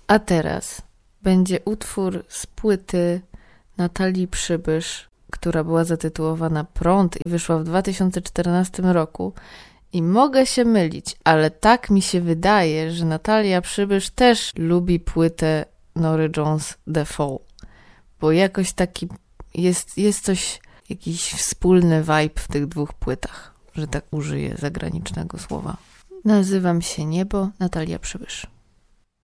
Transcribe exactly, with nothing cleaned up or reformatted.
A teraz będzie utwór z płyty Natalii Przybysz, która była zatytułowana Prąd i wyszła w dwa tysiące czternastym roku. I mogę się mylić, ale tak mi się wydaje, że Natalia Przybysz też lubi płytę Nory Jones The Fall, bo jakoś taki jest, jest coś, jakiś wspólny vibe w tych dwóch płytach, że tak użyję zagranicznego słowa. Nazywam się Niebo, Natalia Przybysz.